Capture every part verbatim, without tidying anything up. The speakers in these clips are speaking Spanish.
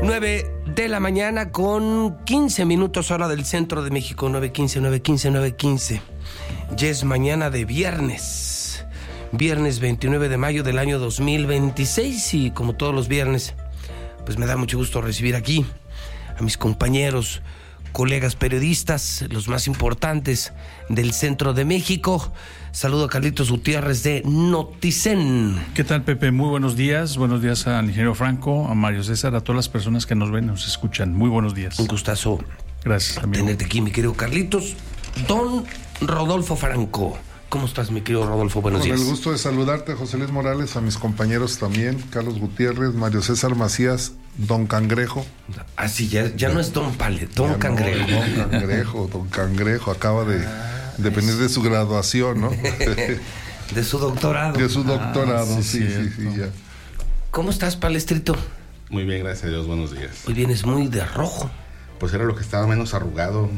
nueve de la mañana con quince minutos hora del centro de México. nueve quince, nueve quince, nueve quince. Ya es mañana de viernes. Viernes veintinueve de mayo del año dos mil veintiséis. Y como todos los viernes, pues me da mucho gusto recibir aquí a mis compañeros, colegas periodistas, los más importantes del centro de México. Saludo a Carlitos Gutiérrez de Noticen. ¿Qué tal, Pepe? Muy buenos días. Buenos días al ingeniero Franco, a Mario César, a todas las personas que nos ven y nos escuchan. Muy buenos días. Un gustazo. Gracias, amigo. Tenerte aquí, mi querido Carlitos. Don Rodolfo Franco. ¿Cómo estás, mi querido Rodolfo? Buenos Con días. el gusto de saludarte, José Luis Morales, a mis compañeros también, Carlos Gutiérrez, Mario César Macías, Don Cangrejo. Ah, sí, ya, ya no es Don Pale, Don Ya Cangrejo. No, Don Cangrejo, Don Cangrejo, acaba de, ah, de venir de su graduación, ¿no? De su doctorado. De su doctorado, ah, sí, sí, sí, sí, ya. ¿Cómo estás, Palestrito? Muy bien, gracias a Dios, buenos días. Hoy vienes muy de rojo. Pues era lo que estaba menos arrugado.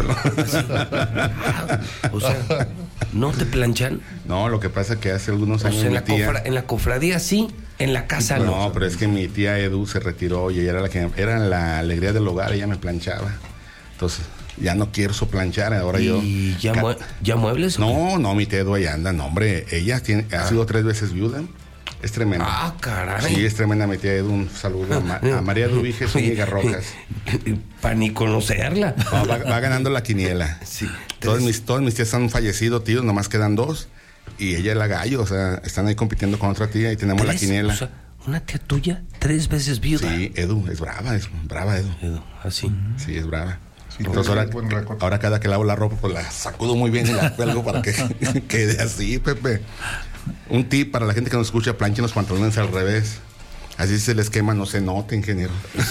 Ah, o sea, ¿no te planchan? No, lo que pasa es que hace algunos O años sea, en, mi la tía... cofra, en la cofradía sí, en la casa no. No, pero es que mi tía Edu se retiró y ella era la que era la alegría del hogar, ella me planchaba. Entonces, ya no quiero so planchar, ahora ¿Y yo... ¿Y ya, ca- mue- ya muebles? No, no, mi tía Edu ahí anda, no, hombre, ella tiene, ha Ah. sido tres veces viuda. Es tremenda. Ah, caray. Sí, es tremenda mi tía Edu. Un saludo a, Ma- a María Dubíges Zúñiga Rojas. Para ni conocerla. No, va, va ganando la quiniela. Sí. Todos mis, todos mis tías han fallecido, tíos, nomás quedan dos. Y ella es la gallo, o sea, están ahí compitiendo con otra tía y tenemos la ¿Tres? quiniela. O sea, una tía tuya, tres veces viuda. Sí, Edu, es brava, es brava Edu. Edu, así. Sí, es brava. Sí, Entonces tiene ahora, buen récord. ahora cada que lavo la ropa, pues la sacudo muy bien y la cuelgo para que quede así, Pepe. Un tip para la gente que nos escucha: planchen los pantalones al revés. Así se les quema, no se nota, ingeniero.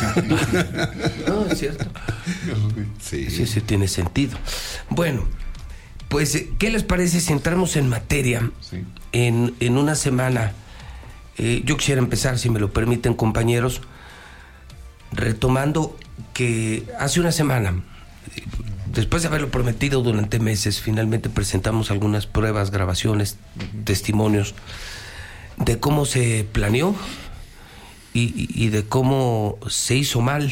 No, es cierto. Sí. Sí, sí, tiene sentido. Bueno, pues, ¿qué les parece si entramos en materia? Sí. En, en una semana, eh, yo quisiera empezar, si me lo permiten, compañeros, retomando que hace una semana, después de haberlo prometido durante meses, finalmente presentamos algunas pruebas, grabaciones, uh-huh. testimonios de cómo se planeó y, y de cómo se hizo mal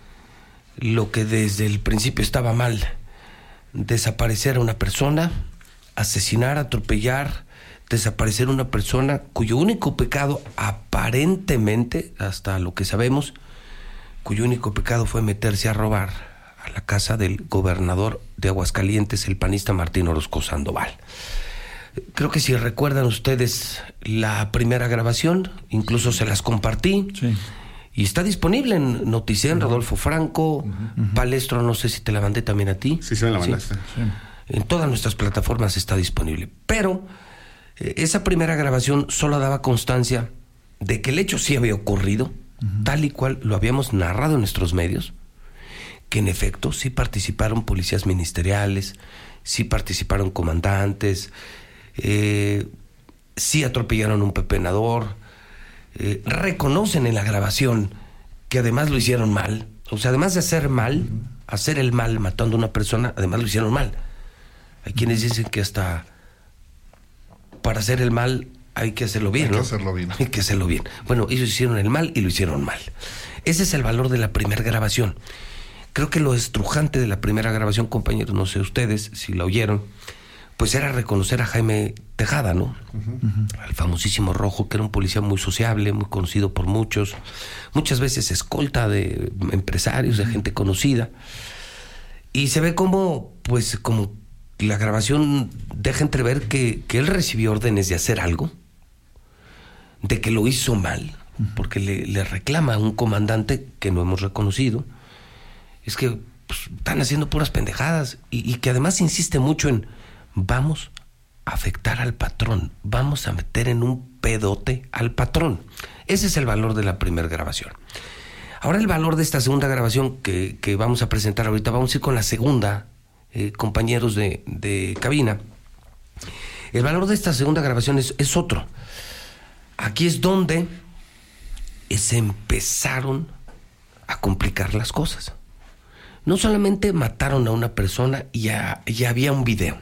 lo que desde el principio estaba mal: desaparecer a una persona, asesinar, atropellar, desaparecer a una persona cuyo único pecado, aparentemente, hasta lo que sabemos, cuyo único pecado fue meterse a robar a la casa del gobernador de Aguascalientes, el panista Martín Orozco Sandoval. Creo que si recuerdan ustedes la primera grabación, incluso se las compartí. Sí. Y está disponible en Noticen, uh-huh. Rodolfo Franco, uh-huh. Palestro, no sé si te la mandé también a ti. Sí, sí me la mandaste. Sí. Sí. En todas nuestras plataformas está disponible. Pero eh, esa primera grabación solo daba constancia de que el hecho sí había ocurrido, uh-huh. tal y cual lo habíamos narrado en nuestros medios, que en efecto sí participaron policías ministeriales, sí participaron comandantes, eh, sí atropellaron un pepenador, eh, reconocen en la grabación que además lo hicieron mal. O sea, además de hacer mal, uh-huh. hacer el mal matando a una persona, además lo hicieron mal. Hay quienes dicen que hasta para hacer el mal hay que hacerlo bien, hay ¿no? que hacerlo bien. Hay que hacerlo bien. Bueno, ellos hicieron el mal y lo hicieron mal. Ese es el valor de la primera grabación. Creo que lo estrujante de la primera grabación, compañeros, no sé ustedes si la oyeron, pues era reconocer a Jaime Tejada, ¿no? Uh-huh. Al famosísimo Rojo, que era un policía muy sociable, muy conocido por muchos, muchas veces escolta de empresarios, de gente conocida. Y se ve como, pues, como la grabación deja entrever que, que él recibió órdenes de hacer algo, de que lo hizo mal, porque le, le reclama a un comandante que no hemos reconocido. Es que pues, están haciendo puras pendejadas y, y que además insiste mucho en vamos a afectar al patrón, vamos a meter en un pedote al patrón. Ese es el valor de la primera grabación. Ahora el valor de esta segunda grabación que, que vamos a presentar ahorita, vamos a ir con la segunda, eh, compañeros de, de cabina. El valor de esta segunda grabación es, es otro. Aquí es donde se empezaron a complicar las cosas. No solamente mataron a una persona y, a, y había un video,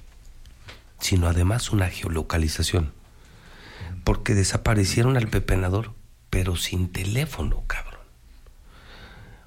sino además una geolocalización, porque desaparecieron al pepenador, pero sin teléfono, cabrón.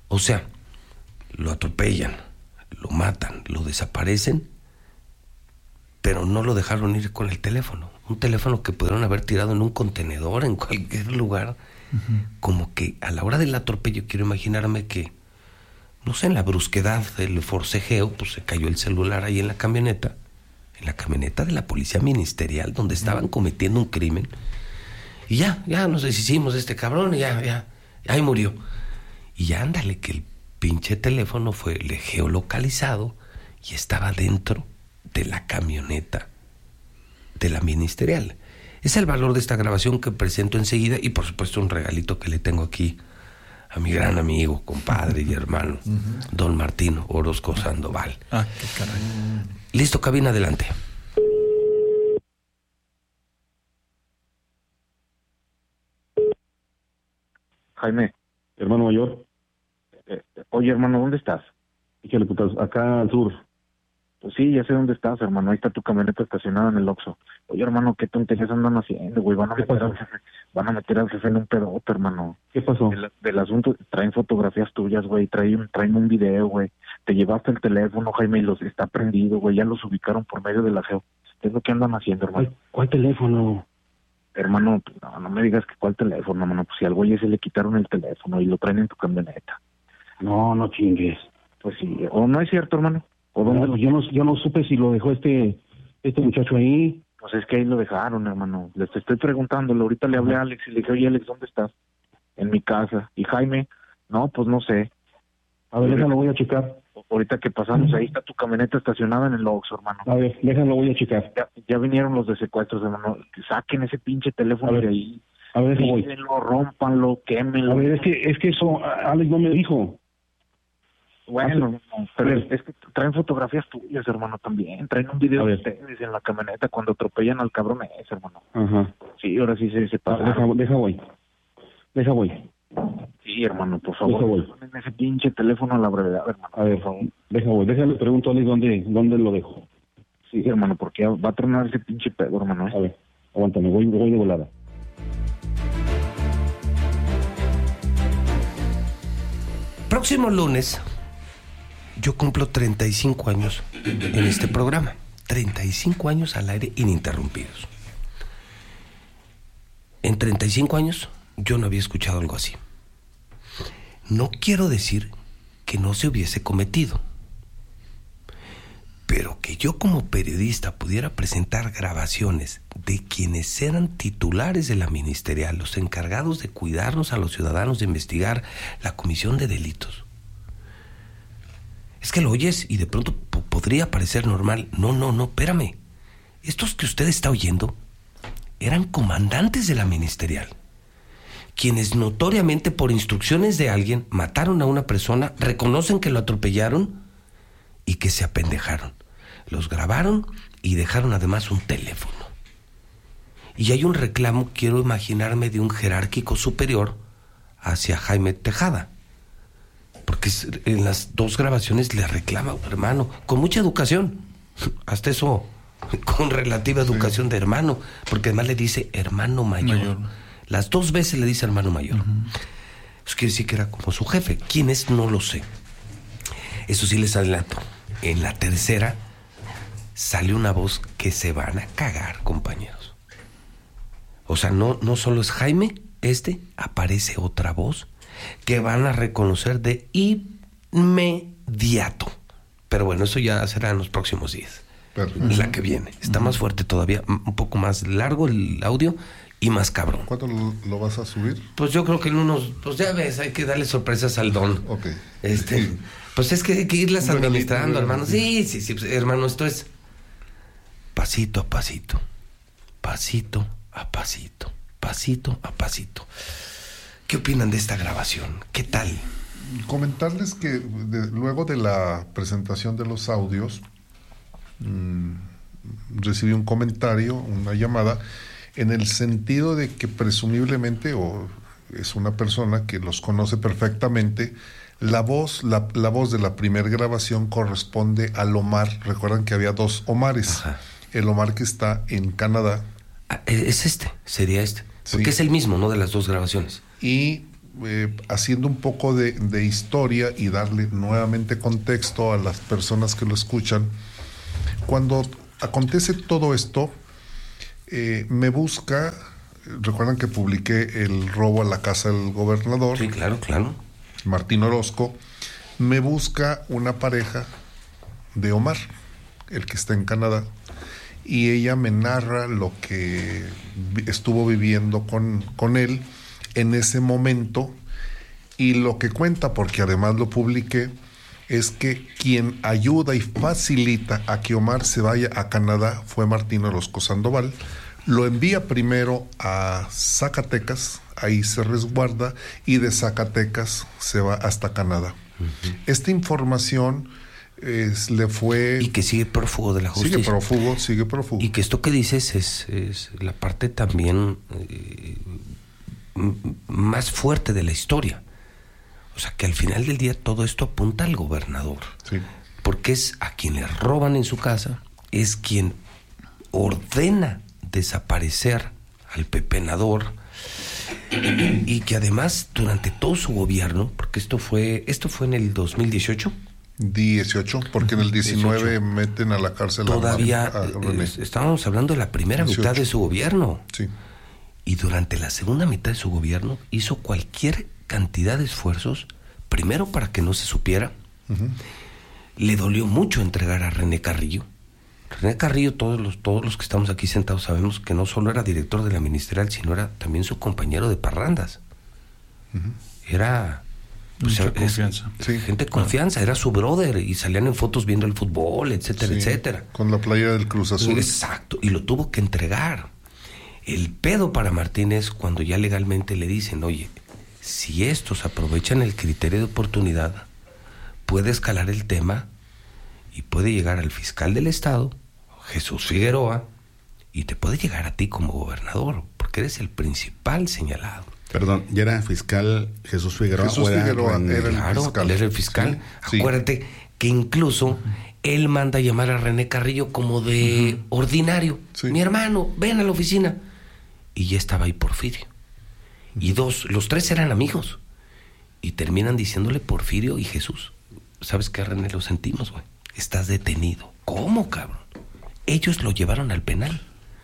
O sea, lo atropellan, lo matan, lo desaparecen, pero no lo dejaron ir con el teléfono. Un teléfono que pudieron haber tirado en un contenedor, en cualquier lugar. Uh-huh. Como que a la hora del atropello, quiero imaginarme que, no sé, en la brusquedad, el forcejeo, pues se cayó el celular ahí en la camioneta, en la camioneta de la policía ministerial, donde estaban cometiendo un crimen. Y ya, ya nos deshicimos de este cabrón y ya, ya, ahí murió. Y ya ándale, que el pinche teléfono fue geolocalizado y estaba dentro de la camioneta de la ministerial. Es el valor de esta grabación que presento enseguida y por supuesto un regalito que le tengo aquí a mi gran amigo, compadre y hermano, uh-huh. don Martín Orozco Sandoval. Ah, qué caray. Listo, cabina, adelante. Jaime. Hermano mayor. Eh, oye, hermano, ¿dónde estás? Échale putas, acá al sur. Pues sí, ya sé dónde estás, hermano. Ahí está tu camioneta estacionada en el Oxxo. Oye, hermano, ¿qué tonterías andan haciendo, güey? Van a meter al jefe, van a meter al jefe en un pedote, hermano. ¿Qué pasó? Del, del asunto, traen fotografías tuyas, güey. Traen, traen un video, güey. Te llevaste el teléfono, Jaime, y los está prendido, güey. Ya los ubicaron por medio del aseo. ¿Qué es lo que andan haciendo, hermano? ¿Cuál, cuál teléfono? Hermano, no, no me digas que cuál teléfono, hermano. Pues si al güey ese le quitaron el teléfono y lo traen en tu camioneta. No, no chingues. Pues sí, o no es cierto, hermano. ¿O dónde no, lo... yo no yo no supe si lo dejó este este muchacho ahí. Pues es que ahí lo dejaron, hermano. Les estoy preguntándole. Ahorita le hablé a Alex y le dije, oye, Alex, ¿dónde estás? En mi casa. Y Jaime, no, pues no sé. A ver, déjalo, voy a checar. Ahorita que pasamos, ahí está tu camioneta estacionada en el Oxxo, hermano. A ver, déjalo, voy a checar. Ya, ya vinieron los de secuestros, hermano. Que saquen ese pinche teléfono ver, de ahí. A ver, déjalo, voy. Pídenlo, rómpanlo, quémenlo. A ver, es que, es que eso Alex no me dijo. Bueno, Hace, pero es, es que traen fotografías tuyas, hermano, también. Traen un video de ustedes en la camioneta cuando atropellan al cabrón ese, hermano. Ajá. Sí, ahora sí se separan. Deja, deja voy. Deja voy. Sí, hermano, por favor. Deja voy. Ponen ese pinche teléfono a la brevedad, hermano. A ver, por favor. Deja voy. Déjale, pregunto a Alex dónde, dónde lo dejo. Sí, hermano, porque va a tronar ese pinche pedo, hermano. ¿eh? A ver, aguántame, voy, voy de volada. Próximo lunes yo cumplo treinta y cinco años en este programa. treinta y cinco años al aire ininterrumpidos. En treinta y cinco años yo no había escuchado algo así. No quiero decir que no se hubiese cometido, pero que yo como periodista pudiera presentar grabaciones de quienes eran titulares de la ministerial, los encargados de cuidarnos a los ciudadanos, de investigar la comisión de delitos. Es que lo oyes y de pronto p- podría parecer normal. No, no, no, espérame. Estos que usted está oyendo eran comandantes de la ministerial, quienes notoriamente por instrucciones de alguien mataron a una persona, reconocen que lo atropellaron y que se apendejaron. Los grabaron y dejaron además un teléfono. Y hay un reclamo, quiero imaginarme, de un jerárquico superior hacia Jaime Tejada. Porque en las dos grabaciones le reclama, hermano, con mucha educación. Hasta eso, con relativa educación sí. de hermano. Porque además le dice hermano mayor. mayor. Las dos veces le dice hermano mayor. Uh-huh. Eso quiere decir que era como su jefe. ¿Quién es? No lo sé. Eso sí les adelanto. En la tercera sale una voz que se van a cagar, compañeros. O sea, no, no solo es Jaime, este, aparece otra voz que van a reconocer de inmediato. Pero bueno, eso ya será en los próximos días. Perfecto. La que viene. Está uh-huh. más fuerte todavía, un poco más largo el audio y más cabrón. ¿Cuánto lo, lo vas a subir? Pues yo creo que en unos, pues ya ves, hay que darle sorpresas al don. Ok. Este, sí. Pues es que hay que irlas un administrando, hermano. Sí, sí, sí, pues, hermano, esto es pasito a pasito, pasito a pasito, pasito a pasito. ¿Qué opinan de esta grabación? ¿Qué tal? Comentarles que de, luego de la presentación de los audios, mmm, recibí un comentario, una llamada, en el sentido de que presumiblemente, o es una persona que los conoce perfectamente, la voz, la, la voz de la primera grabación corresponde al Omar. Recuerdan que había dos Omares. Ajá. El Omar que está en Canadá. Ah, es este, sería este. Porque sí. es el mismo, ¿no? De las dos grabaciones. Y eh, haciendo un poco de, de historia y darle nuevamente contexto a las personas que lo escuchan. Cuando acontece todo esto, eh, me busca, recuerdan que publiqué el robo a la casa del gobernador. Sí, claro, claro. Martín Orozco, me busca una pareja de Omar, el que está en Canadá, y ella me narra lo que estuvo viviendo con, con él en ese momento, y lo que cuenta, porque además lo publiqué, es que quien ayuda y facilita a que Omar se vaya a Canadá fue Martín Orozco Sandoval. Lo envía primero a Zacatecas, ahí se resguarda, y de Zacatecas se va hasta Canadá. Uh-huh. Esta información es, le fue... Y que sigue prófugo de la justicia. Sigue prófugo, sigue prófugo. Y que esto que dices es, es la parte también eh, más fuerte de la historia. O sea, que al final del día todo esto apunta al gobernador. Sí. Porque es a quien le roban en su casa, es quien ordena desaparecer al pepenador, y, y que además durante todo su gobierno, porque esto fue esto fue en el dos mil dieciocho. dieciocho, porque en el diecinueve dieciocho meten a la cárcel todavía a, a René. Eh, estábamos hablando de la primera dieciocho mitad de su gobierno. Sí. Y durante la segunda mitad de su gobierno hizo cualquier cantidad de esfuerzos, primero para que no se supiera. Uh-huh. Le dolió mucho entregar a René Carrillo. René Carrillo, todos los, todos los que estamos aquí sentados sabemos que no solo era director de la ministerial, sino era también su compañero de parrandas. Uh-huh. Era pues, mucha es, confianza. Sí. Gente de confianza, era su brother, y salían en fotos viendo el fútbol, etcétera, sí, etcétera. Con la playera del Cruz Azul. Exacto, y lo tuvo que entregar. El pedo para Martínez cuando ya legalmente le dicen, oye, si estos aprovechan el criterio de oportunidad, puede escalar el tema y puede llegar al fiscal del estado, Jesús Figueroa, y te puede llegar a ti como gobernador, porque eres el principal señalado. Perdón, ¿ya era fiscal Jesús Figueroa? Jesús era Figueroa en... era el claro, fiscal. Él era el fiscal. Sí, Acuérdate sí. que incluso uh-huh. él manda a llamar a René Carrillo como de uh-huh. ordinario. Sí. Mi hermano, ven a la oficina. Y ya estaba ahí Porfirio. Uh-huh. Y dos, los tres eran amigos. Y terminan diciéndole Porfirio y Jesús. ¿Sabes qué, René? Lo sentimos, güey. Estás detenido. ¿Cómo, cabrón? Ellos lo llevaron al penal.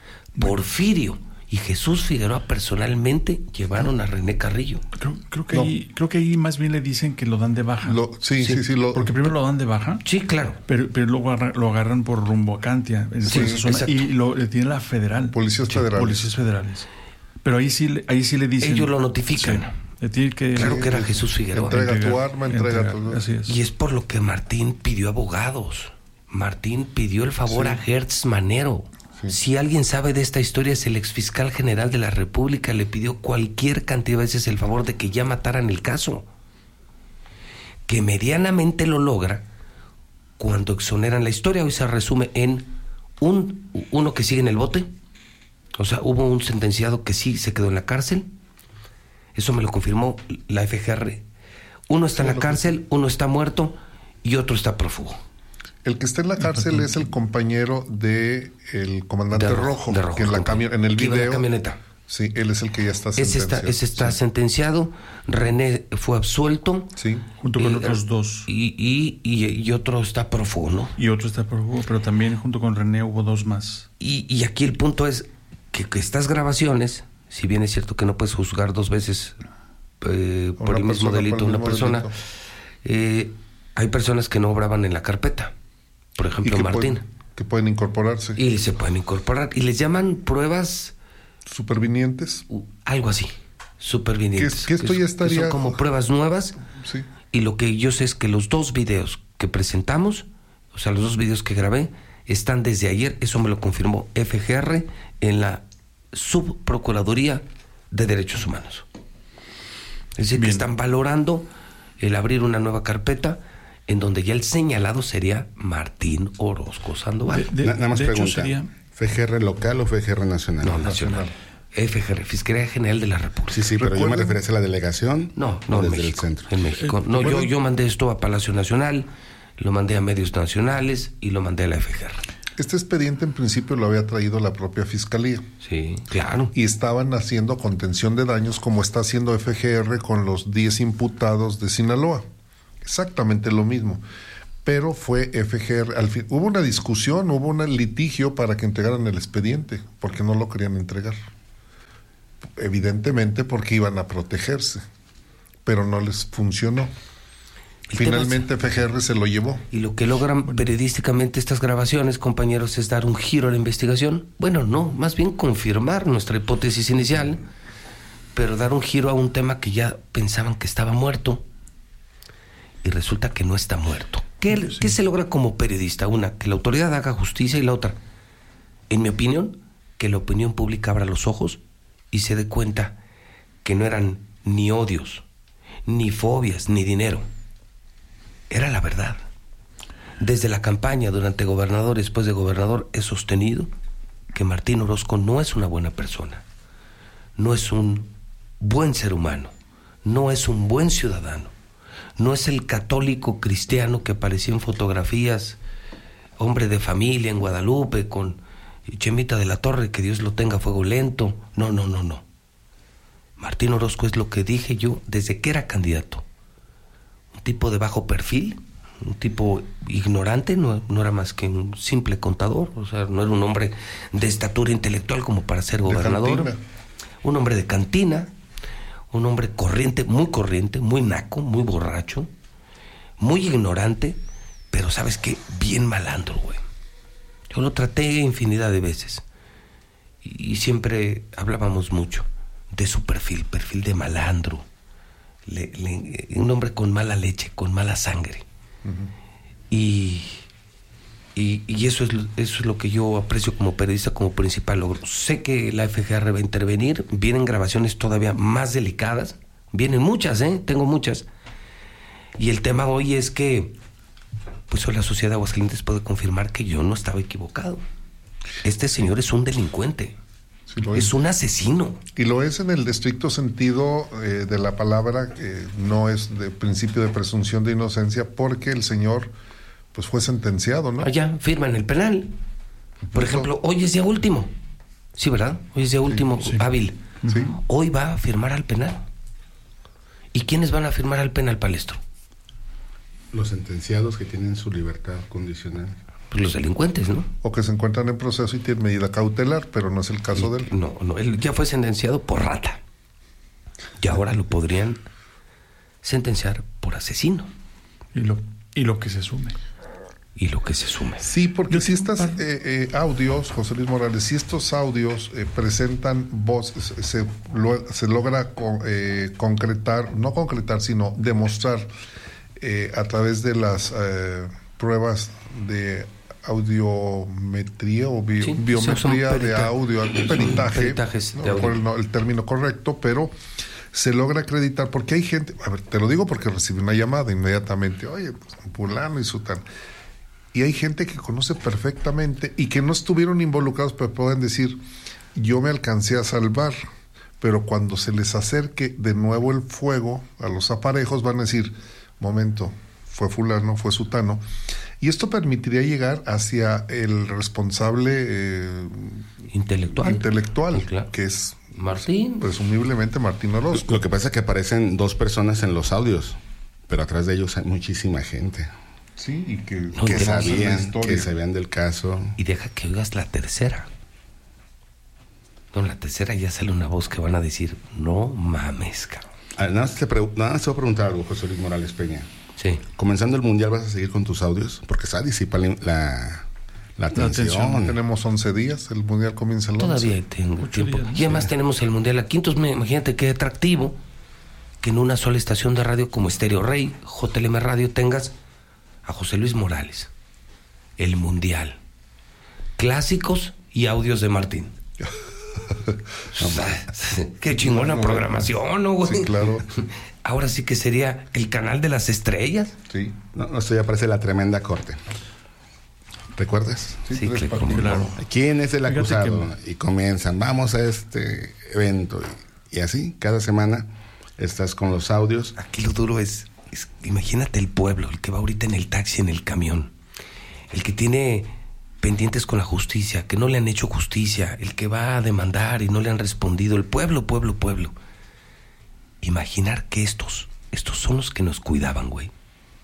Porfirio y Jesús Figueroa personalmente llevaron a René Carrillo. Creo, creo que no. ahí, creo que ahí más bien le dicen que lo dan de baja. Lo, sí, sí, sí. sí lo, porque primero lo dan de baja. Sí, claro. Pero, pero luego agarran, lo agarran por rumbo a Cantia, en sí, esa zona, y lo le tiene la federal. Policías sí, federales. Policías federales. Pero ahí sí, ahí sí le dicen. Ellos lo notifican. Sí, tiene que, claro que era Jesús Figueroa. Entrega tu arma, entrega, entrega tu... Así es. Y es por lo que Martín pidió abogados. Martín pidió el favor sí. a Hertz Manero. Sí. Si alguien sabe de esta historia, es el exfiscal general de la República. Le pidió cualquier cantidad de veces el favor de que ya mataran el caso. Que medianamente lo logra cuando exoneran la historia. Hoy se resume en un uno que sigue en el bote. O sea, hubo un sentenciado que sí se quedó en la cárcel. Eso me lo confirmó la F G R. Uno está en la cárcel, uno está muerto y otro está prófugo. El que está en la cárcel es el compañero de el comandante de Rojo, de Rojo, que en la cami- en el video, en la camioneta. Sí, él es el que ya está ese sentenciado. Está, ese está sí. sentenciado. René fue absuelto. Sí. Junto con eh, otros dos. Y, y, y, y otro está prófugo, ¿no? Y otro está prófugo, pero también junto con René hubo dos más. Y, y aquí el punto es que, que estas grabaciones, si bien es cierto que no puedes juzgar dos veces eh, por el mismo delito a una persona, eh, hay personas que no obraban en la carpeta. Por ejemplo, que Martín. Pueden, que pueden incorporarse. Y se pueden incorporar. Y les llaman pruebas... Supervinientes. Uh, algo así. Supervinientes. Que, que esto que ya estaría... Que son como pruebas nuevas. Sí. Y lo que yo sé es que los dos videos que presentamos, o sea, los dos videos que grabé, están desde ayer. Eso me lo confirmó F G R en la Subprocuraduría de Derechos Humanos. Es decir, Bien. que están valorando el abrir una nueva carpeta en donde ya el señalado sería Martín Orozco Sandoval. De, de, Nada más pregunta, sería... ¿F G R local o F G R nacional? No, nacional. F G R, Fiscalía General de la República. Sí, sí, pero yo me refería a la delegación. No, no, en desde México. El centro. En México. No, yo, yo mandé esto a Palacio Nacional, lo mandé a medios nacionales y lo mandé a la F G R. Este expediente en principio lo había traído la propia Fiscalía. Sí, claro. Y estaban haciendo contención de daños como está haciendo F G R con los diez imputados de Sinaloa. Exactamente lo mismo. Pero fue F G R, al fin, hubo una discusión, hubo un litigio para que entregaran el expediente, porque no lo querían entregar. Evidentemente porque iban a protegerse, pero no les funcionó. El Finalmente F G R se lo llevó. Y lo que logran periodísticamente estas grabaciones, compañeros, es dar un giro a la investigación. Bueno, no, más bien confirmar nuestra hipótesis inicial, pero dar un giro a un tema que ya pensaban que estaba muerto y resulta que no está muerto. ¿Qué, sí. ¿Qué se logra como periodista? Una, que la autoridad haga justicia, y la otra, en mi opinión, que la opinión pública abra los ojos y se dé cuenta que no eran ni odios, ni fobias, ni dinero. Era la verdad. Desde la campaña, durante gobernador y después de gobernador, he sostenido que Martín Orozco no es una buena persona, no es un buen ser humano, no es un buen ciudadano, no es el católico cristiano que aparecía en fotografías, hombre de familia en Guadalupe, con Chemita de la Torre, que Dios lo tenga a fuego lento. No, no, no, no. Martín Orozco es lo que dije yo desde que era candidato. Un tipo de bajo perfil, un tipo ignorante, no, no era más que un simple contador, o sea, no era un hombre de estatura intelectual como para ser gobernador. Un hombre de cantina, un hombre corriente, muy corriente, muy naco, muy borracho, muy ignorante, pero ¿sabes qué? Bien malandro, güey. Yo lo traté infinidad de veces y, y siempre hablábamos mucho de su perfil, perfil de malandro. Le, le, un hombre con mala leche, con mala sangre. Uh-huh. y, y y eso es eso es lo que yo aprecio como periodista, como principal logro. Sé que la F G R va a intervenir, vienen grabaciones todavía más delicadas, vienen muchas, ¿eh? Tengo muchas. Y el tema hoy es que pues hoy la sociedad de Aguascalientes puede confirmar que yo no estaba equivocado. Este señor es un delincuente. Sí, es. es un asesino. Y lo es en el estricto sentido eh, de la palabra, que no es de principio de presunción de inocencia, porque el señor pues fue sentenciado, ¿no? Allá firma en el penal. Por ejemplo, hoy es día último. Sí, ¿verdad? Hoy es día último, sí, sí. hábil. Sí. Hoy va a firmar al penal. ¿Y quiénes van a firmar al penal, Palestro? Los sentenciados que tienen su libertad condicional. Pues los delincuentes, ¿no? O que se encuentran en proceso y tienen medida cautelar, pero no es el caso y, de él. No, no, él ya fue sentenciado por rata. Y ahora lo podrían sentenciar por asesino. Y lo, y lo que se sume. Y lo que se sume. Sí, porque Yo si estas eh, eh, audios, José Luis Morales, si estos audios eh, presentan voces, se, lo, se logra con, eh, concretar, no concretar, sino demostrar eh, a través de las eh, pruebas de audiometría o bi- sí, biometría perita- de audio, peritaje, no, de audio. Por el, no, el término correcto, pero se logra acreditar, porque hay gente, a ver, te lo digo porque recibí una llamada inmediatamente, oye, pues fulano y sutano, y hay gente que conoce perfectamente y que no estuvieron involucrados, pero pueden decir, yo me alcancé a salvar, pero cuando se les acerque de nuevo el fuego a los aparejos van a decir, momento, fue fulano, fue sutano. Y esto permitiría llegar hacia el responsable eh, intelectual, intelectual sí, claro. que es Martín. Presumiblemente Martín Orozco. Lo que pasa es que aparecen dos personas en los audios, pero atrás de ellos hay muchísima gente. Sí, y que, no, que sabían, que sabían del caso. Y deja que oigas la tercera. No, en la tercera ya sale una voz que van a decir, no mames, cabrón. Ah, nada más te, pre- nada más te voy a preguntar algo, José Luis Morales Peña. Sí. Comenzando el mundial, ¿vas a seguir con tus audios? Porque se disipa la, la, la atención. La atención. Tenemos once días, el mundial comienza el once. Todavía tengo tiempo. Días, y además sí. tenemos el mundial aquí. Entonces, me, imagínate qué atractivo que en una sola estación de radio como Estéreo Rey, J L M Radio, tengas a José Luis Morales, el mundial, clásicos y audios de Martín. Qué chingona programación, ¿no, güey? Sí, claro. Ahora sí que sería el canal de las estrellas. Sí. No, no, esto ya parece la tremenda corte. ¿Recuerdas? Sí, sí claro, claro. ¿Quién es el acusado? Que... Y comienzan, vamos a este evento. Y, y así, cada semana estás con los audios. Aquí lo duro es, es, imagínate el pueblo, el que va ahorita en el taxi, en el camión. El que tiene pendientes con la justicia, que no le han hecho justicia, el que va a demandar y no le han respondido, el pueblo, pueblo, pueblo. Imaginar que estos, estos son los que nos cuidaban, güey.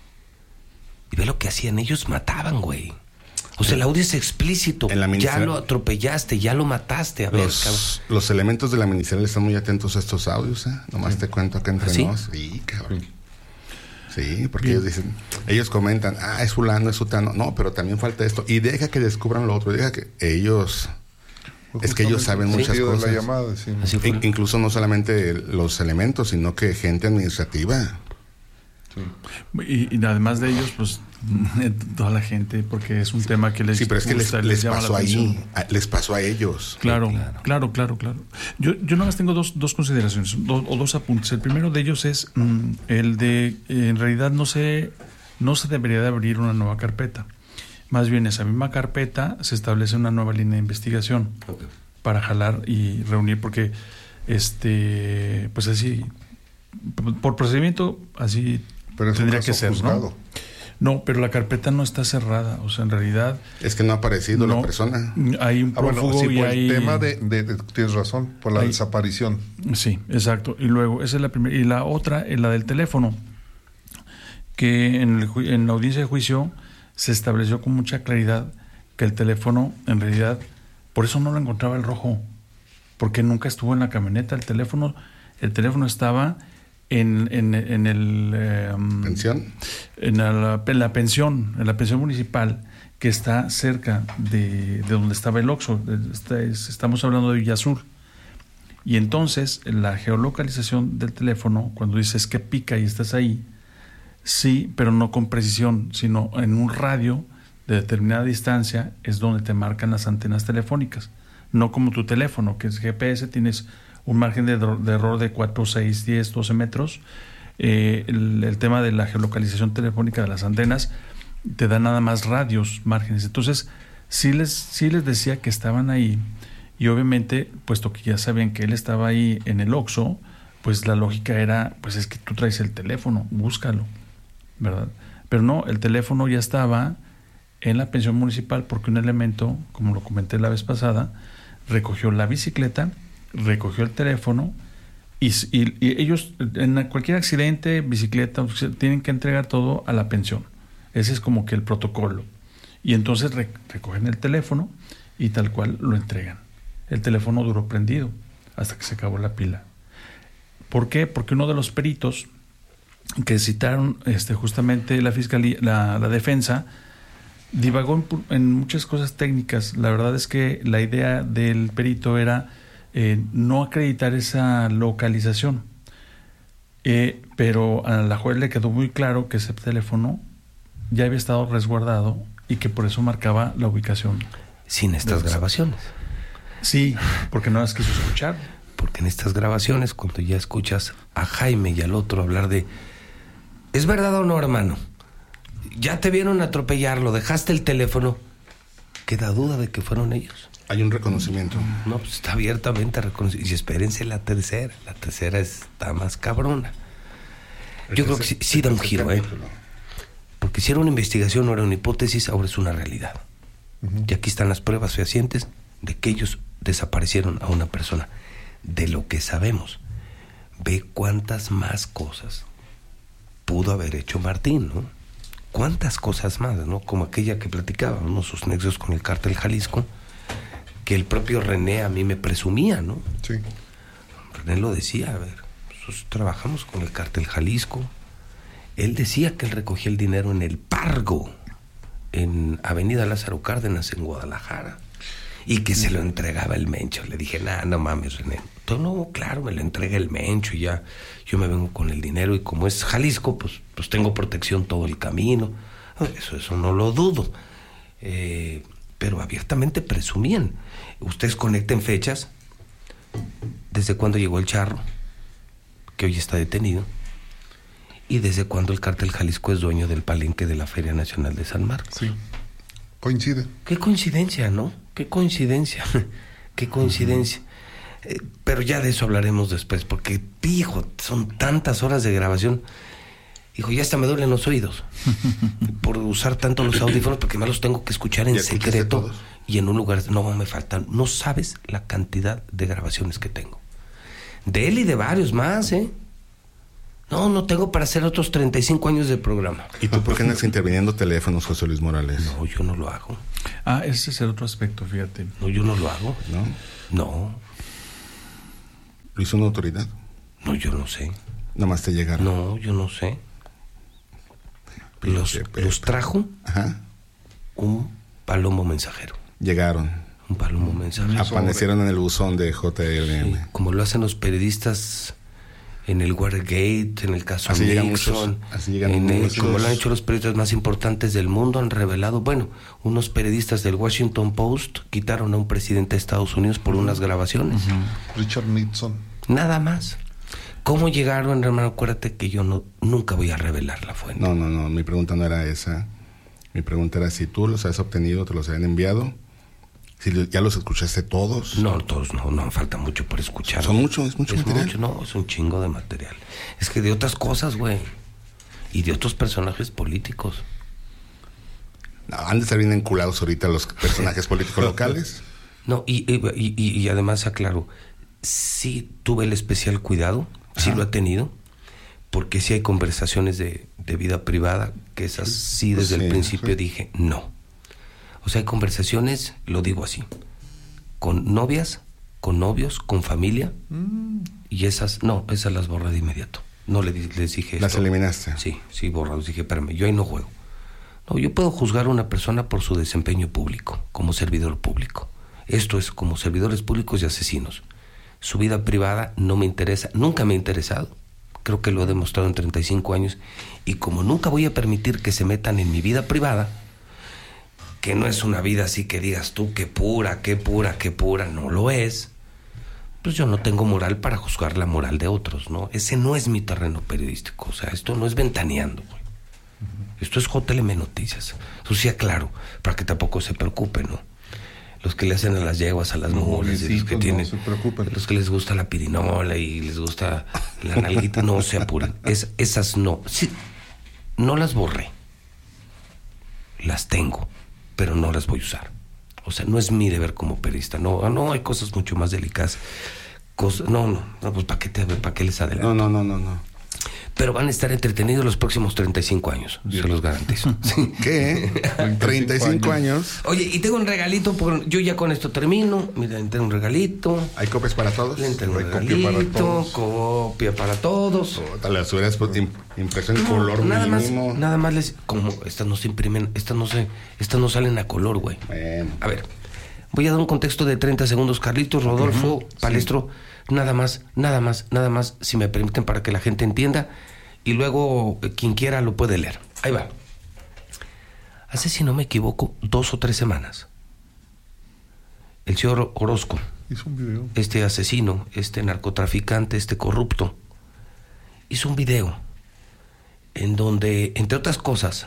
Y ve lo que hacían, ellos mataban, güey. O sea, el audio es explícito. Ya ministra... lo atropellaste, ya lo mataste. A los, ver, los elementos de la ministerial están muy atentos a estos audios, ¿eh? Nomás sí. Te cuento acá entre ¿Sí? nos. Sí, cabrón. Sí, porque Bien. ellos dicen, ellos comentan, ah, es fulano, es sutano. No, pero también falta esto. Y deja que descubran lo otro. Deja que ellos... Pues es que ellos saben muchas sí, cosas. La llamada, sí. In, incluso no solamente los elementos, sino que gente administrativa. Sí. Y, y además de ellos, pues toda la gente, porque es un tema que les sí, pero es que les, les, les pasó ahí, a, les pasó a ellos. Claro, sí, claro, claro, claro, claro. Yo, yo nada más tengo dos, dos consideraciones dos, o dos apuntes. El primero de ellos es mm, el de, en realidad no se, no se debería de abrir una nueva carpeta. Más bien, esa misma carpeta se establece una nueva línea de investigación okay. para jalar y reunir, porque este, pues así, por procedimiento, así pero tendría que ser, juzgado. ¿no? No, pero la carpeta no está cerrada, o sea, en realidad... Es que no ha aparecido no, la persona. Hay un prófugo ah, bueno, sí, y por hay... el tema de, de, de... Tienes razón, por la hay, desaparición. Sí, exacto. Y luego, esa es la primera. Y la otra es la del teléfono, que en, el, en la audiencia de juicio se estableció con mucha claridad que el teléfono, en realidad, por eso no lo encontraba el rojo, porque nunca estuvo en la camioneta. El teléfono, el teléfono estaba... En, en, en el eh, pensión en la, en la pensión en la pensión municipal que está cerca de, de donde estaba el Oxxo. Estamos hablando de Villasur, y entonces la geolocalización del teléfono, cuando dices que pica y estás ahí, sí, pero no con precisión, sino en un radio de determinada distancia es donde te marcan las antenas telefónicas, no como tu teléfono, que es G P S, tienes un margen de, de error de cuatro, seis, diez, doce metros. Eh, el, el tema de la geolocalización telefónica de las antenas te da nada más radios, márgenes. Entonces, sí les, sí les decía que estaban ahí, y obviamente, puesto que ya sabían que él estaba ahí en el Oxxo, pues la lógica era, pues es que tú traes el teléfono, búscalo, ¿verdad? Pero no, el teléfono ya estaba en la pensión municipal porque un elemento, como lo comenté la vez pasada, recogió la bicicleta, recogió el teléfono y, y, y ellos en cualquier accidente, bicicleta, tienen que entregar todo a la pensión. Ese es como que el protocolo. Y entonces re, recogen el teléfono y tal cual lo entregan. El teléfono duró prendido hasta que se acabó la pila. ¿Por qué? Porque uno de los peritos que citaron este, justamente la fiscalía, la, la defensa, divagó en, en muchas cosas técnicas. La verdad es que la idea del perito era Eh, no acreditar esa localización, eh, pero a la juez le quedó muy claro que ese teléfono ya había estado resguardado y que por eso marcaba la ubicación. Sin estas grabaciones. Sí, porque no las quiso escuchar. Porque en estas grabaciones, cuando ya escuchas a Jaime y al otro hablar de ¿es verdad o no, hermano? Ya te vieron atropellarlo, dejaste el teléfono, queda duda de que fueron ellos. Hay un reconocimiento. No, pues está abiertamente reconocido. Y espérense la tercera. La tercera está más cabrona. Yo creo que sí, sí da un giro, ¿eh? Porque si era una investigación, no era una hipótesis, ahora es una realidad. Uh-huh. Y aquí están las pruebas fehacientes de que ellos desaparecieron a una persona. De lo que sabemos. Ve cuántas más cosas pudo haber hecho Martín, ¿no? Cuántas cosas más, ¿no? Como aquella que platicaba, ¿no? Sus nexos con el cártel Jalisco, que el propio René a mí me presumía, ¿no? Sí. René lo decía, a ver, nosotros trabajamos con el cártel Jalisco. Él decía que él recogía el dinero en el Pargo, en Avenida Lázaro Cárdenas, en Guadalajara, y que se lo entregaba el Mencho. Le dije, nah, no mames, René. Entonces, no, claro, me lo entrega el Mencho y ya yo me vengo con el dinero, y como es Jalisco, pues, pues tengo protección todo el camino. Eso, eso no lo dudo. Eh, pero abiertamente presumían. Ustedes conecten fechas. ¿Desde cuándo llegó el Charro? Que hoy está detenido. ¿Y desde cuándo el cártel Jalisco es dueño del palenque de la Feria Nacional de San Marcos? Sí. Coincide. Qué coincidencia, ¿no? Qué coincidencia. Qué coincidencia. Uh-huh. Eh, pero ya de eso hablaremos después, porque, hijo, son tantas horas de grabación. Dijo, ya hasta me duelen los oídos por usar tanto los audífonos, porque me los tengo que escuchar en secreto y en un lugar. No, me faltan. No sabes la cantidad de grabaciones que tengo. De él y de varios más, ¿eh? No, no tengo para hacer otros treinta y cinco años de programa. ¿Y tú por qué andas interviniendo teléfonos, José Luis Morales? No, yo no lo hago. Ah, ese es el otro aspecto, fíjate. No, yo no lo hago. ¿No? No. ¿Lo hizo una autoridad? No, yo no sé. Nada más te llegaron. No, yo no sé. Los, Pepe. los trajo Ajá. un palomo mensajero. Llegaron. Un palomo mensajero. Aparecieron en el buzón de J L M. Sí, como lo hacen los periodistas en el Watergate, en el caso Así llegan Nixon, muchos, así llegan en el- muchos. como lo han hecho los periodistas más importantes del mundo, han revelado, bueno, unos periodistas del Washington Post quitaron a un presidente de Estados Unidos por unas grabaciones. Richard Nixon. Nada más. ¿Cómo llegaron, hermano? Acuérdate que yo no nunca voy a revelar la fuente. No, no, no. Mi pregunta no era esa. Mi pregunta era si tú los has obtenido, te los habían enviado. Si lo- ya los escuchaste todos. No, todos no, no, falta mucho por escuchar. Son mucho, es mucho Es material. mucho, no, es un chingo de material. Es que de otras cosas, güey. Y de otros personajes políticos. No, han de estar bien enculados ahorita los personajes políticos locales. No, y, y, y- y además aclaro, sí tuve el especial cuidado, sí Ajá. lo he tenido, porque sí hay conversaciones de, de vida privada, que esas sí desde Sí, el principio sí. dije no. O sea, hay conversaciones, lo digo así, con novias, con novios, con familia, y esas, no, esas las borré de inmediato. No le, di- les dije Las esto. eliminaste. Sí, sí, borrados. Dije, espérame, yo ahí no juego. No, yo puedo juzgar a una persona por su desempeño público, como servidor público. Esto es como servidores públicos y asesinos. Su vida privada no me interesa, nunca me ha interesado. Creo que lo he demostrado en treinta y cinco años. Y como nunca voy a permitir que se metan en mi vida privada, que no es una vida así que digas tú, qué pura, qué pura, qué pura, no lo es, pues yo no tengo moral para juzgar la moral de otros, ¿no? Ese no es mi terreno periodístico. O sea, esto no es ventaneando, güey. Esto es J L M Noticias. Eso sí aclaro, para que tampoco se preocupen, ¿no? Los que le hacen a las yeguas, a las No, mulas, y los que pobrecitos, tienen, no se preocupen. los que les gusta la pirinola y les gusta la nalguita, no se apuren. Es, esas no. Sí, no las borré. Las tengo, pero no las voy a usar. O sea, no es mi deber como periodista. No, no, hay cosas mucho más delicadas. Cosas, no, no, no, pues ¿para qué, te, para qué les adelanto? No, no, no, no, no. Pero van a estar entretenidos los próximos treinta y cinco años, se los garantizo. Sí. ¿Qué? treinta y cinco años. Oye, y tengo un regalito, porque yo ya con esto termino. Mira, le tengo un regalito. ¿Hay copias para todos? Le tengo un Hay copia para regalito, todos. copia para todos. Puta, las hubieras puesto im- impresión en color nada más, mínimo. nada más les, como estas no se imprimen, estas no se, estas no salen a color, güey. Bueno. A ver, voy a dar un contexto de treinta segundos, Carlitos, Rodolfo, Palestro, nada más, nada más, nada más, si me permiten, para que la gente entienda, y luego eh, quien quiera lo puede leer. Ahí va. Hace, si no me equivoco, dos o tres semanas, el señor Orozco, Hizo un video. este asesino, este narcotraficante, este corrupto, hizo un video en donde, entre otras cosas,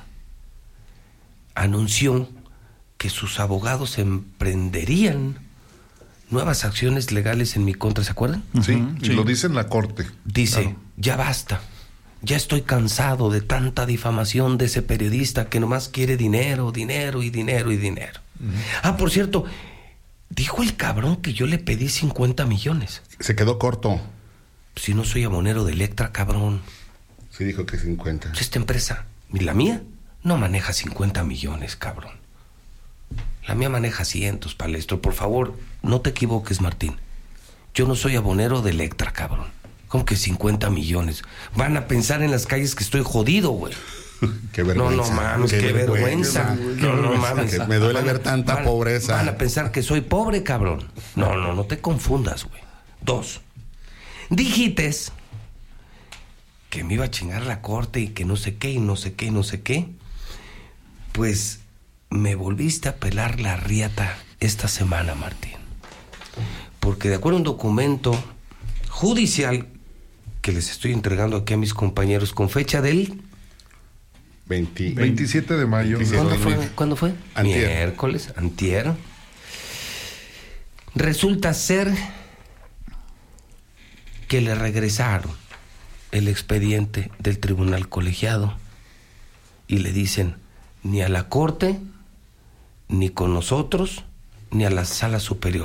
anunció que sus abogados emprenderían nuevas acciones legales en mi contra, ¿se acuerdan? Sí, Ujú, y sí. lo dice en la corte. Dice, Claro. ya basta, ya estoy cansado de tanta difamación de ese periodista que nomás quiere dinero, dinero y dinero y dinero. Ah, por cierto, dijo el cabrón que yo le pedí cincuenta millones. Se quedó corto. Si no soy abonero de Electra, cabrón. Sí dijo que cincuenta. Pues esta empresa, y la mía, no maneja cincuenta millones, cabrón. La mía maneja cientos, Palestro. Por favor, no te equivoques, Martín. Yo no soy abonero de Electra, cabrón. ¿Cómo que cincuenta millones? Van a pensar en las calles que estoy jodido, güey. Qué No, vergüenza. no mames, qué, vergüenza. No, no mames. Que me duele Van a- ver tanta van a- pobreza. Van a pensar que soy pobre, cabrón. No, no, no te confundas, güey. Dos. Dijites que me iba a chingar la corte y que no sé qué, y no sé qué, y no sé qué. Pues me volviste a pelar la riata esta semana, Martín. Porque de acuerdo a un documento judicial que les estoy entregando aquí a mis compañeros con fecha del... veinte. veintisiete de mayo. veintisiete. ¿Cuándo Sí, fue? sí. ¿Cuándo fue? Antier. Miércoles, antier. Resulta ser que le regresaron el expediente del tribunal colegiado y le dicen, ni a la corte, ni con nosotros, ni a la sala superior.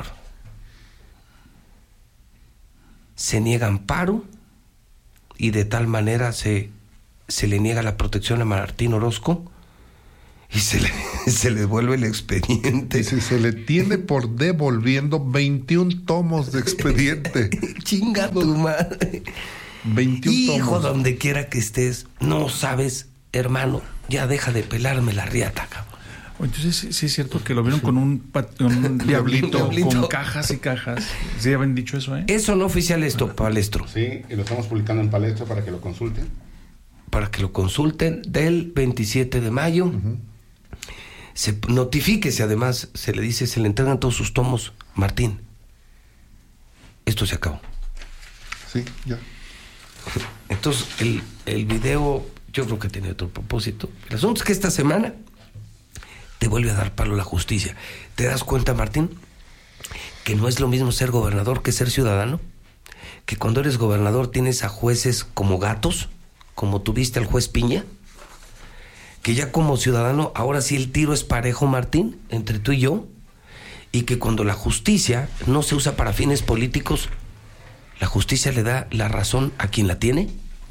Se niega amparo y de tal manera se, se le niega la protección a Martín Orozco y se le, se le devuelve el expediente. Y si se le tiene por devolviendo veintiún tomos de expediente. Chinga tu madre. veintiún Hijo, tomos. donde quiera que estés, no sabes, hermano, ya deja de pelarme la riata, cabrón. Entonces sí, sí es cierto que lo vieron con un, pat- con un diablito, Diablito. con cajas y cajas. Sí habían dicho eso, ¿eh? Eso no oficial esto, Palestro, Sí, y lo estamos publicando en Palestra para que lo consulten. para que lo consulten del veintisiete de mayo. Uh-huh. Se notifíquese, además, se le dice, se le entregan todos sus tomos. Martín, esto se acabó. Sí, ya. Entonces, el, el video, yo creo que tiene otro propósito. El asunto es que esta semana te vuelve a dar palo la justicia. ¿Te das cuenta, Martín, que no es lo mismo ser gobernador que ser ciudadano? Que cuando eres gobernador tienes a jueces como gatos, como tuviste al juez Piña. Que ya como ciudadano, ahora sí el tiro es parejo, Martín, entre tú y yo. Y que cuando la justicia no se usa para fines políticos, la justicia le da la razón a quien la tiene.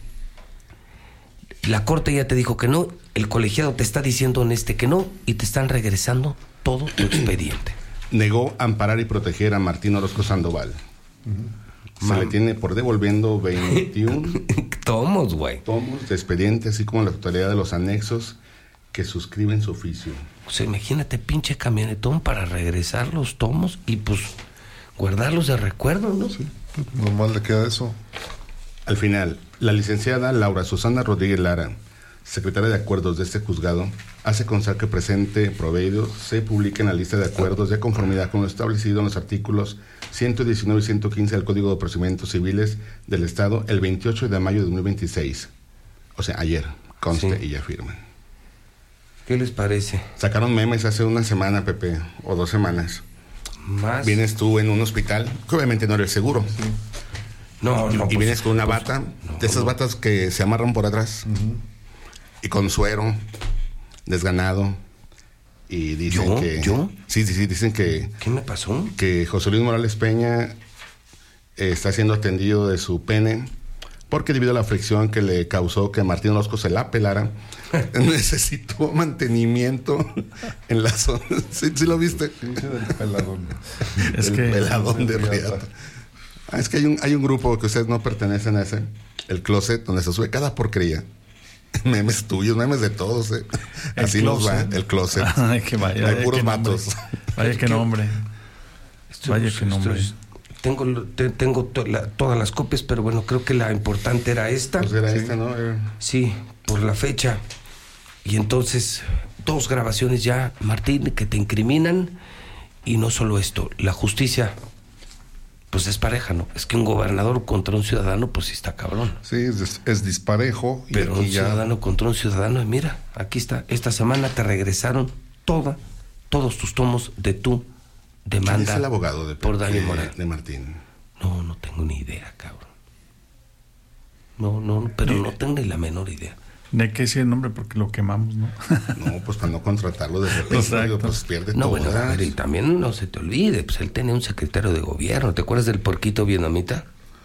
La corte ya te dijo que no, el colegiado te está diciendo en este que no, y te están regresando todo tu expediente. Negó amparar y proteger a Martín Orozco Sandoval. Uh-huh. Se Mam. le tiene por devolviendo veintiún tomos, güey. Tomos de expediente, así como la totalidad de los anexos que suscriben su oficio. O sea, imagínate, pinche camionetón para regresar los tomos y pues guardarlos de recuerdo, ¿no? Sí, normal le queda eso. Al final, la licenciada Laura Susana Rodríguez Lara, secretaria de Acuerdos de este juzgado, hace constar que el presente proveído se publique en la lista de acuerdos de conformidad con lo establecido en los artículos ciento diecinueve y ciento quince del Código de Procedimientos Civiles del Estado el veintiocho de mayo de dos mil veintiséis. O sea, ayer, conste sí. Y ya firman. ¿Qué les parece? Sacaron memes hace una semana, Pepe, o dos semanas. Más. Vienes tú en un hospital, que obviamente no eres seguro. Sí. No, no. Y pues, vienes con una pues, bata, no, de esas no. batas que se amarran por atrás, uh-huh. Y con suero, desganado. Y dicen ¿Yo? que. ¿Yo? Sí, sí, sí, dicen que. ¿Qué me pasó? Que José Luis Morales Peña eh, está siendo atendido de su pene, porque debido a la fricción que le causó que Martín Orozco se la pelara, necesitó mantenimiento en la zona. ¿Sí, sí lo viste? Sí, del peladón. Es el que peladón de Riata. Ah, es que hay un, hay un grupo que ustedes no pertenecen a ese, el Closet, donde se sube cada porquería. Memes tuyos, memes de todos, ¿eh? Así nos va, el Closet. Ay, que vaya. Hay puros matos. Vaya que nombre. Esto, Vaya que nombre. es, tengo te, tengo to, la, todas las copias, pero bueno, creo que la importante era esta. Pues era sí. esta, ¿no? Eh. Sí, por la fecha. Y entonces, dos grabaciones ya, Martín, que te incriminan. Y no solo esto, la justicia, pues es pareja, ¿no? Es que un gobernador contra un ciudadano, pues sí está cabrón. Sí, es, es disparejo. Y pero aquí un ya... ciudadano contra un ciudadano, y mira, aquí está, esta semana te regresaron toda, todos tus tomos de tu demanda. ¿Quién es el abogado de, por daño de, moral? de Martín? No, no tengo ni idea, cabrón. No, no, pero no tengo ni la menor idea. No hay que decir el nombre porque lo quemamos, ¿no? No, pues para no contratarlo de repente, digo, pues pierde no, todo. Bueno, a ver, y también no se te olvide, pues él tenía un secretario de gobierno. ¿Te acuerdas del porquito vietnamita?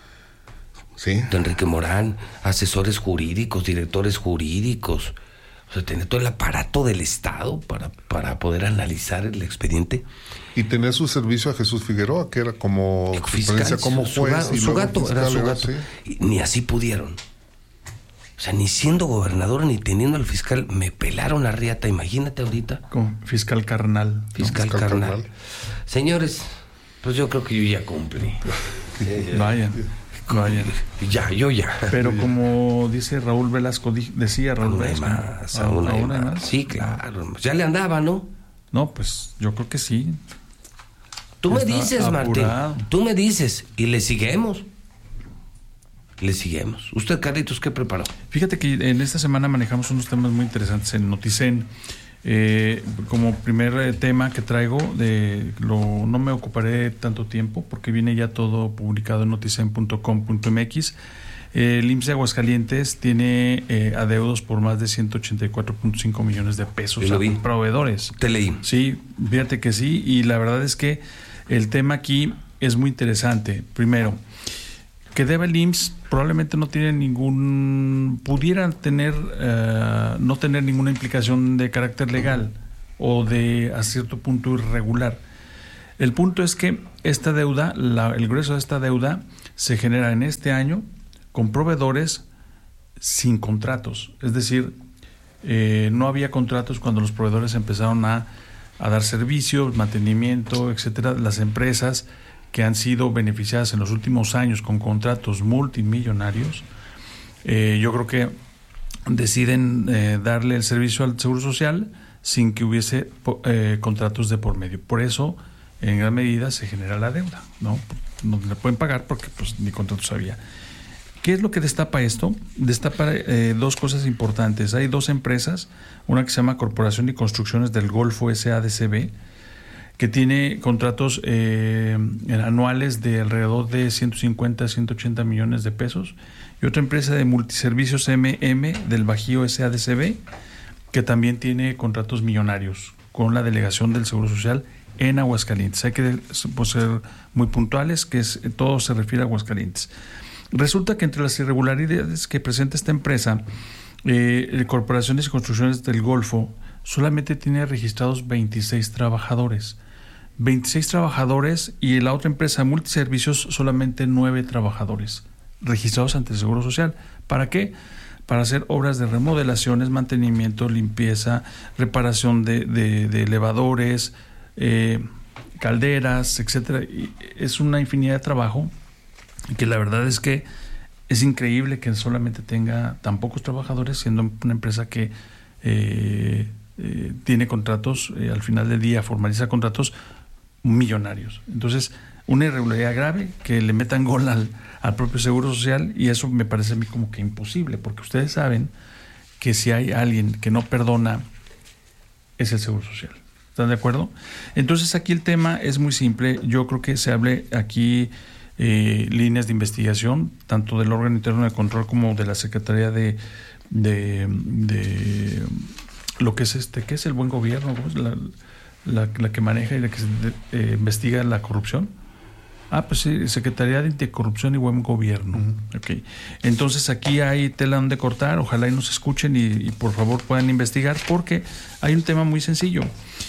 Sí. De Enrique Morán, asesores jurídicos, directores jurídicos. O sea, tenía todo el aparato del Estado para, para poder analizar el expediente. Y tenía su servicio a Jesús Figueroa, que era como fiscal, como su, juez. su, y su luego gato, fiscal, era su era, gato. sí. Y ni así pudieron. O sea, ni siendo gobernador, ni teniendo al fiscal, me pelaron a riata. Imagínate ahorita. Como fiscal carnal. Fiscal, fiscal carnal. carnal. Señores, pues yo creo que yo ya cumplí. Vaya. Vaya. Ya, yo ya. Pero como dice Raúl Velasco, di- decía Raúl Aún hay Velasco. más, ¿a- aún hay aún hay más. más? Sí, claro. Ya le andaba, ¿no? No, pues yo creo que sí. Tú me Está dices, apurado. Martín. Tú me dices. Y le seguimos. Le seguimos. ¿Usted, Carlitos, qué preparó? Fíjate que en esta semana manejamos unos temas muy interesantes en Noticen. Eh, como primer eh, tema que traigo, de lo, no me ocuparé tanto tiempo porque viene ya todo publicado en noticen punto com punto m x. El I M S S de Aguascalientes tiene eh, adeudos por más de ciento ochenta y cuatro punto cinco millones de pesos a proveedores. Te leí. Sí, fíjate que sí, y la verdad es que el tema aquí es muy interesante. Primero, que debe el I M S S probablemente no tiene ningún, pudieran tener, uh, no tener ninguna implicación de carácter legal o de a cierto punto irregular. El punto es que esta deuda, la, el grueso de esta deuda se genera en este año con proveedores sin contratos. Es decir, eh, no había contratos cuando los proveedores empezaron a, a dar servicios, mantenimiento, etcétera. Las empresas que han sido beneficiadas en los últimos años con contratos multimillonarios, eh, yo creo que deciden eh, darle el servicio al Seguro Social sin que hubiese eh, contratos de por medio. Por eso, en gran medida, se genera la deuda, ¿no? No le pueden pagar porque pues ni contratos había. ¿Qué es lo que destapa esto? Destapa eh, dos cosas importantes. Hay dos empresas, una que se llama Corporación y Construcciones del Golfo S A D C B, que tiene contratos eh, anuales de alrededor de ciento cincuenta a ciento ochenta millones de pesos, y otra empresa de multiservicios M M del Bajío S A D C B, que también tiene contratos millonarios con la delegación del Seguro Social en Aguascalientes. Hay que pues, ser muy puntuales, que es, todo se refiere a Aguascalientes. Resulta que entre las irregularidades que presenta esta empresa, eh, Corporaciones y Construcciones del Golfo solamente tiene registrados veintiséis trabajadores. veintiséis trabajadores, y en la otra empresa Multiservicios solamente nueve trabajadores registrados ante el Seguro Social. ¿Para qué? Para hacer obras de remodelaciones, mantenimiento, limpieza, reparación de, de, de elevadores, eh, calderas, etcétera. Y es una infinidad de trabajo que la verdad es que es increíble que solamente tenga tan pocos trabajadores, siendo una empresa que eh, eh, tiene contratos, eh, al final del día formaliza contratos millonarios. Entonces, una irregularidad grave, que le metan gol al, al propio Seguro Social, y eso me parece a mí como que imposible, porque ustedes saben que si hay alguien que no perdona, es el Seguro Social. ¿Están de acuerdo? Entonces, aquí el tema es muy simple. Yo creo que se hable aquí eh, líneas de investigación, tanto del órgano interno de control como de la Secretaría de, de, de lo que es este, ¿qué es el buen gobierno? ¿Cómo es la, la, la que maneja y la que eh, investiga la corrupción? Ah, pues sí, Secretaría de Anticorrupción y Buen Gobierno. Uh-huh. Okay. Entonces aquí hay tela donde cortar, ojalá y nos escuchen y, y por favor puedan investigar, porque hay un tema muy sencillo.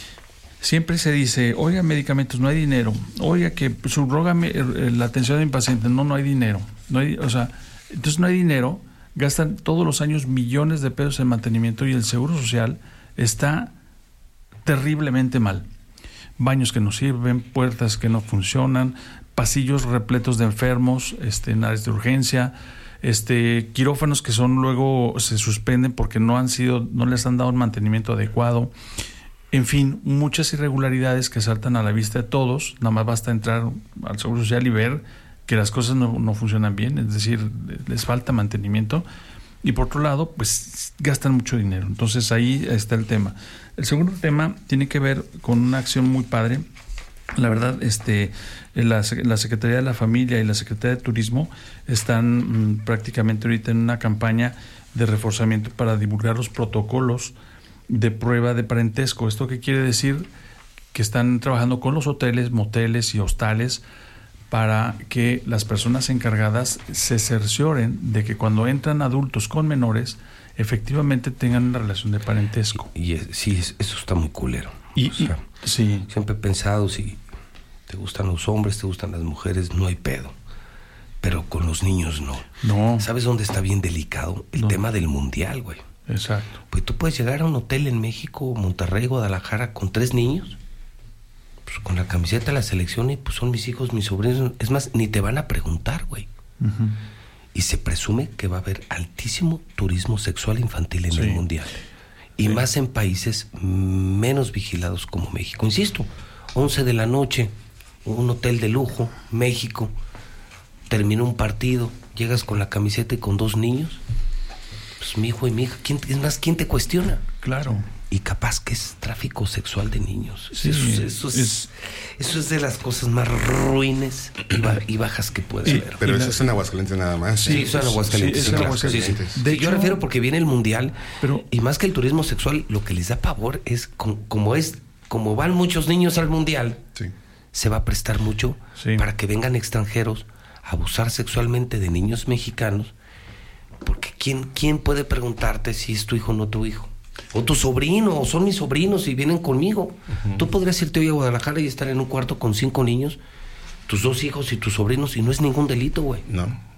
Siempre se dice, oiga, medicamentos, no hay dinero. Oiga, que subrógame la atención de mi paciente. No, no hay dinero. No hay, o sea, entonces no hay dinero, gastan todos los años millones de pesos en mantenimiento, y el Seguro Social está terriblemente mal. Baños que no sirven, puertas que no funcionan, pasillos repletos de enfermos, este, en áreas de urgencia, este, quirófanos que son luego se suspenden porque no han sido, no les han dado un mantenimiento adecuado. En fin, muchas irregularidades que saltan a la vista de todos. Nada más basta entrar al Seguro Social y ver que las cosas no, no funcionan bien, es decir, les falta mantenimiento. Y por otro lado, pues gastan mucho dinero. Entonces ahí está el tema. El segundo tema tiene que ver con una acción muy padre. La verdad, este, la, la Secretaría de la Familia y la Secretaría de Turismo están mmm, prácticamente ahorita en una campaña de reforzamiento para divulgar los protocolos de prueba de parentesco. ¿Esto qué quiere decir? Que están trabajando con los hoteles, moteles y hostales para que las personas encargadas se cercioren de que cuando entran adultos con menores, efectivamente tengan una relación de parentesco. Y, y sí, eso está muy culero. Y, o sea, y sí. Siempre he pensado, si te gustan los hombres, te gustan las mujeres, no hay pedo. Pero con los niños no. No. ¿Sabes dónde está bien delicado? El no. tema del mundial, güey. Exacto. Pues tú puedes llegar a un hotel en México, Monterrey, Guadalajara, con tres niños, pues con la camiseta de la selección, y pues son mis hijos, mis sobrinos. Es más, ni te van a preguntar, güey. Uh-huh. Y se presume que va a haber altísimo turismo sexual infantil en sí. el mundial. Y sí. más en países menos vigilados como México. Insisto, once de la noche, un hotel de lujo, México, terminó un partido, llegas con la camiseta y con dos niños. pues mi hijo y mi hija, ¿quién, es más, ¿quién te cuestiona? Claro. Y capaz que es tráfico sexual de niños. Sí, eso, eso, es, es- eso es de las cosas más ruines y, ba- y bajas que puede Sí, haber. Pero Y eso la- es en Aguascalientes nada más. Sí, eso en Aguascalientes. sí, sí, es en claro. Aguascalientes. Sí, sí. De Yo hecho- refiero porque viene el mundial, Pero- y más que el turismo sexual, lo que les da pavor es com- como es, como van muchos niños al mundial, Sí. se va a prestar mucho Sí. para que vengan extranjeros a abusar sexualmente de niños mexicanos, porque quién quién puede preguntarte si es tu hijo o no tu hijo, o tu sobrino, o son mis sobrinos y vienen conmigo. Tú podrías irte hoy a Guadalajara y estar en un cuarto con cinco niños, tus dos hijos y tus sobrinos, y no es ningún delito, güey. No.